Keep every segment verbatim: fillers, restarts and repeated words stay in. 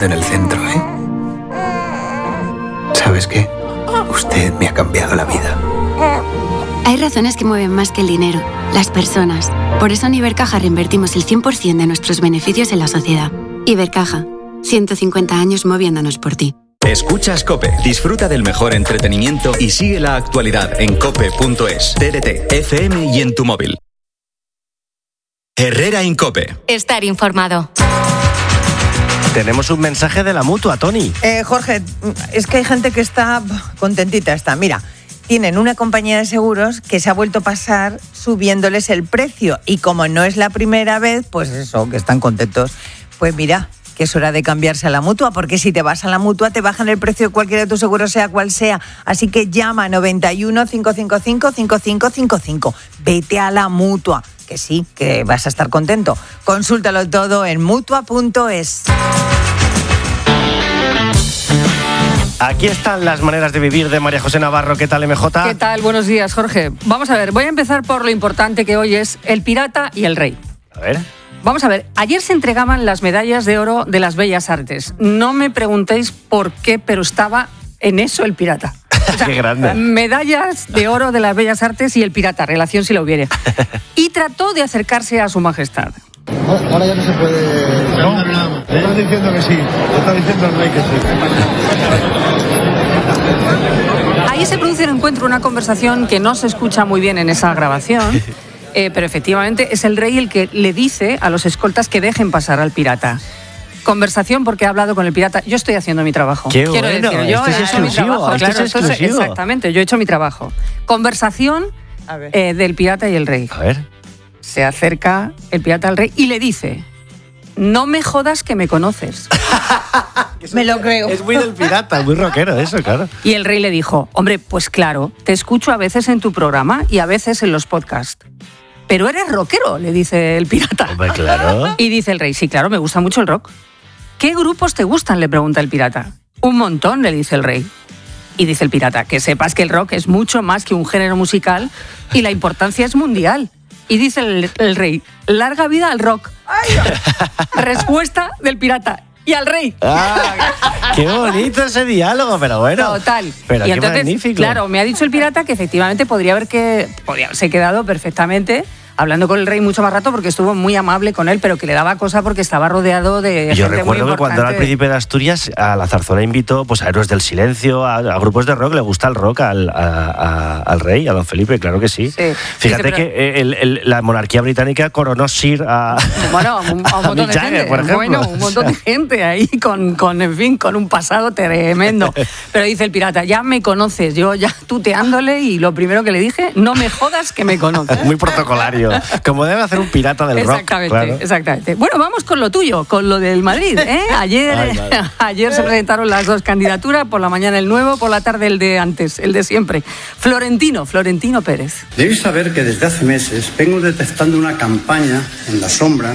en el centro, ¿eh? ¿Sabes qué? Usted me ha cambiado la vida. Hay razones que mueven más que el dinero, las personas. Por eso en Ibercaja reinvertimos el cien por ciento de nuestros beneficios en la sociedad. Ibercaja, ciento cincuenta años moviéndonos por ti. Escuchas COPE, disfruta del mejor entretenimiento y sigue la actualidad en cope punto es, T D T, F M y en tu móvil. Herrera Incope. Estar informado. Tenemos un mensaje de la Mutua, Tony. Eh, Jorge, es que hay gente que está contentita. Está. Mira, tienen una compañía de seguros que se ha vuelto a pasar subiéndoles el precio. Y como no es la primera vez, pues eso, que están contentos. Pues mira, que es hora de cambiarse a la Mutua, porque si te vas a la Mutua te bajan el precio de cualquiera de tus seguros, sea cual sea. Así que llama a noventa y uno, cinco cinco cinco, cinco cinco cinco cinco. Vete a la Mutua, que sí, que vas a estar contento. Consúltalo todo en mutua punto es. Aquí están las maneras de vivir de María José Navarro. ¿Qué tal, M J? ¿Qué tal? Buenos días, Jorge. Vamos a ver, voy a empezar por lo importante que hoy es el pirata y el rey. A ver. Vamos a ver, ayer se entregaban las medallas de oro de las Bellas Artes. No me preguntéis por qué, pero estaba en eso el pirata. O sea, qué grande. Medallas de oro de las Bellas Artes y el pirata, relación si la hubiera. Y trató de acercarse a su majestad. Ahora ya no se puede... ¿No? Te estás diciendo que sí. Te está diciendo el rey que sí. Ahí se produce un encuentro, una conversación que no se escucha muy bien en esa grabación. Eh, pero efectivamente es el rey el que le dice a los escoltas que dejen pasar al pirata. Conversación porque ha hablado con el pirata. Yo estoy haciendo mi trabajo. Qué Quiero bueno, decir, yo este es he hecho mi exclusivo, trabajo. este Claro, es esto es- exclusivo. exactamente, yo he hecho mi trabajo. Conversación eh, del pirata y el rey. A ver. Se acerca el pirata al rey y le dice: no me jodas que me conoces. Me lo creo. Es muy del pirata, muy rockero eso, claro. Y el rey le dijo: hombre, pues claro, te escucho a veces en tu programa y a veces en los podcasts. Pero eres rockero, le dice el pirata. Hombre, claro. Y dice el rey: sí, claro, me gusta mucho el rock. ¿Qué grupos te gustan?, le pregunta el pirata. Un montón, le dice el rey. Y dice el pirata: que sepas que el rock es mucho más que un género musical y la importancia es mundial. Y dice el, el rey: larga vida al rock. Respuesta del pirata: y al rey. Ah, qué bonito ese diálogo, pero bueno. Total. Pero y qué entonces, magnífico. claro, me ha dicho el pirata que efectivamente podría haber que podría haberse quedado perfectamente hablando con el rey mucho más rato porque estuvo muy amable con él, pero que le daba cosa porque estaba rodeado de Yo gente recuerdo muy que cuando era el importante. príncipe de Asturias, a la zarzuela invitó pues, a Héroes del Silencio, a, a grupos de rock. Le gusta el rock al, a- a- al rey, a don Felipe, claro que sí. Sí. Fíjate Dice, pero- que el- el- la monarquía británica coronó Sir a, Bueno, un, a un a montón Mick de Jagger, gente. por ejemplo. Bueno, un montón de gente ahí con, con, en fin, con un pasado tremendo. Pero dice el pirata: ya me conoces, yo ya tuteándole, y lo primero que le dije: no me jodas que me conoces. Muy protocolario, como debe hacer un pirata del rock. Exactamente, Claro. exactamente. Bueno, vamos con lo tuyo, con lo del Madrid, ¿eh? Ayer, Ay, madre. ayer se presentaron las dos candidaturas, por la mañana el nuevo, por la tarde el de antes, el de siempre. Florentino, Florentino Pérez. Debéis saber que desde hace meses vengo detectando una campaña en la sombra,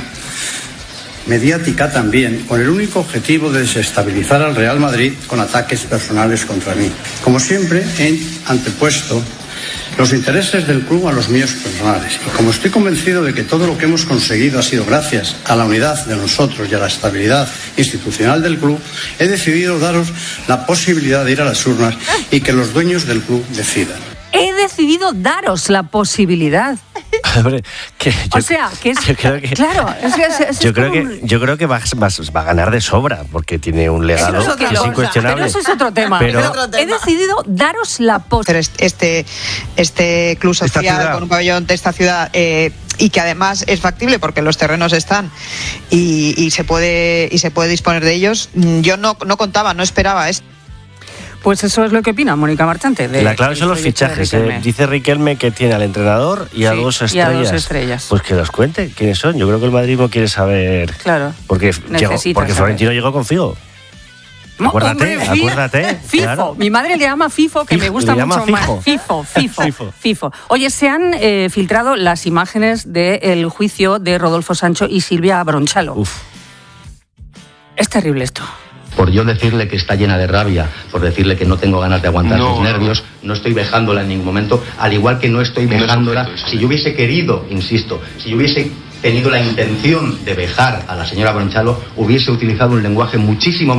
mediática también, con el único objetivo de desestabilizar al Real Madrid con ataques personales contra mí. Como siempre, he antepuesto los intereses del club a los míos personales. Y como estoy convencido de que todo lo que hemos conseguido ha sido gracias a la unidad de nosotros y a la estabilidad institucional del club, he decidido daros la posibilidad de ir a las urnas y que los dueños del club decidan. He decidido daros la posibilidad. Hombre, que yo, O sea, que es... yo creo que, Claro, es que es- es yo creo como que, un- yo creo que va, va- va a ganar de sobra porque tiene un legado Eso es que otra es cosa, incuestionable. Pero eso es otro tema. Pero- He decidido daros la posibilidad. este, este club Esta social ciudad. con un pabellón de esta ciudad eh, y que además es factible porque los terrenos están y, y se puede y se puede disponer de ellos. Yo no, no contaba, no esperaba esto. Pues eso es lo que opina Mónica Marchante. De, La clave son los del proyecto de fichajes. Riquelme. eh. Dice Riquelme que tiene al entrenador y a Sí, dos y a estrellas. dos estrellas. Pues que los cuente quiénes son. Yo creo que el madridismo quiere saber. Claro. Porque, Necesita llegó, porque saber. Florentino llegó con Figo. No, Acuérdate, hombre, fi- acuérdate, FIFO. claro. Mi madre le llama FIFO, que Fijo, me gusta le llama mucho fijo. más. FIFO, FIFO, Fifo. FIFO. Oye, se han eh, filtrado las imágenes del juicio de Rodolfo Sancho y Silvia Bronchalo. Uf. Es terrible esto. Por yo decirle que está llena de rabia, por decirle que no tengo ganas de aguantar No, sus no. nervios, no estoy vejándola en ningún momento, al igual que no estoy No es vejándola. objeto, eso. Si yo hubiese querido, insisto, si yo hubiese tenido la intención de vejar a la señora Bronchalo, hubiese utilizado un lenguaje muchísimo más